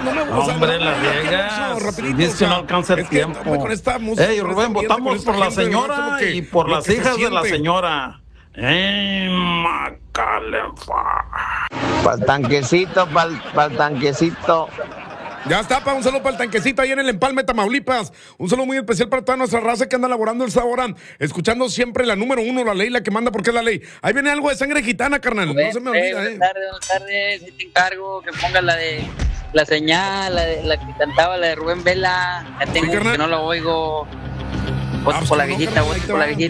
no me gusta. Hombre, la riegas. Dice que no alcanza el tiempo. Con esta música, Ey, Rubén, votamos por la señora y por las hijas de la señora. Macalefa. Para el tanquecito, para el tanquecito. Ya está, un saludo para el tanquecito ahí en el Empalme, Tamaulipas. Un saludo muy especial para toda nuestra raza que anda laborando esta hora, escuchando siempre la número uno, la ley, la que manda porque es la ley. Ahí viene algo de sangre gitana, carnal. No se me olvida, Buenas tardes, si te encargo que pongas la de la señal, la que cantaba la de Rubén Vela. Ya tengo que no lo oigo. Voto por la viejita, voto por la viejita.